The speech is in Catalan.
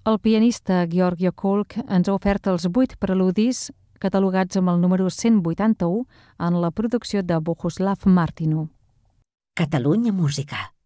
El pianista Giorgio Kolk ens ha ofert els 8 preludis catalogats amb el número 181 en la producció de Bohuslav Martinu. Catalunya Música.